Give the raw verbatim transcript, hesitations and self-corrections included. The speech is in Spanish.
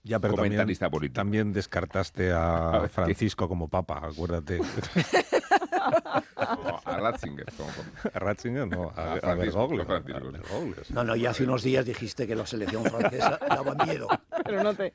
Ya, pero comentarista también, político. también descartaste a, A ver, Francisco como papa, acuérdate. No, a Ratzinger. Como, como. A Ratzinger no, a, A a Francisco, Bergoglio. a Francisco. A Bergoglio, sí. No, no, y hace unos días dijiste que la selección francesa daba miedo. Pero no te...